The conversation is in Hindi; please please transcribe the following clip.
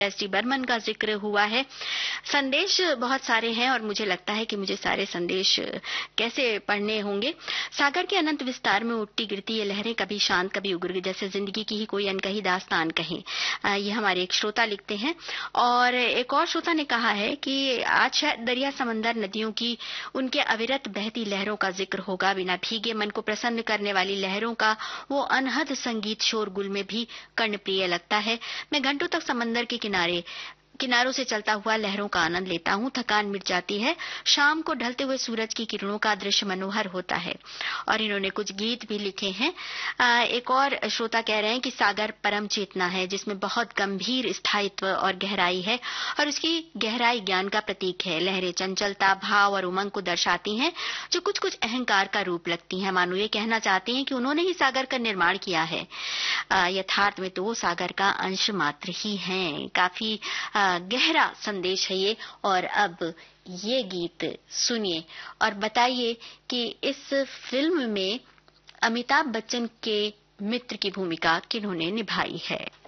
एस.डी. बर्मन का जिक्र हुआ है। संदेश बहुत सारे हैं और मुझे लगता है कि मुझे सारे संदेश कैसे पढ़ने होंगे। सागर के अनंत विस्तार में उठती गिरती ये लहरें, कभी शांत कभी उग्र, जैसे जिंदगी की ही कोई अनकही दास्तान कहें। ये हमारे एक श्रोता लिखते हैं। और एक और श्रोता ने कहा है कि आज शायद दरिया, समंदर, नदियों की उनके अविरत बहती लहरों का जिक्र होगा। बिना भीगे मन को प्रसन्न करने वाली लहरों का वो अनहद संगीत शोरगुल में भी कर्णप्रिय लगता है। मैं घंटों तक समंदर के किनारों से चलता हुआ लहरों का आनंद लेता हूँ। थकान मिट जाती है। शाम को ढलते हुए सूरज की किरणों का दृश्य मनोहर होता है। और इन्होंने कुछ गीत भी लिखे हैं। एक और श्रोता कह रहे हैं कि सागर परम चेतना है, जिसमें बहुत गंभीर स्थायित्व और गहराई है, और उसकी गहराई ज्ञान का प्रतीक है। लहरें चंचलता, भाव और उमंग को दर्शाती हैं, जो कुछ कुछ अहंकार का रूप लगती हैं। मानो ये कहना चाहते हैं कि उन्होंने ही सागर का निर्माण किया है। यथार्थ में तो वो सागर का अंश मात्र ही हैं। काफी गहरा संदेश है ये। और अब ये गीत सुनिए और बताइए कि इस फिल्म में अमिताभ बच्चन के मित्र की भूमिका किन्होंने निभाई है।